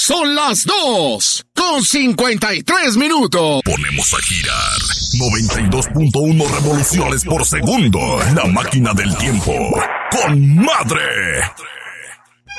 Son las 2:53. Ponemos a girar 92.1 revoluciones por segundo. La máquina del tiempo. ¡Con madre!